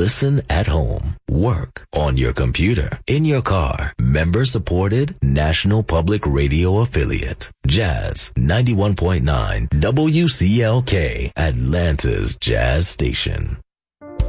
Listen at home, work, on your computer, in your car. Member-supported National Public Radio affiliate. Jazz 91.9 WCLK, Atlanta's Jazz Station.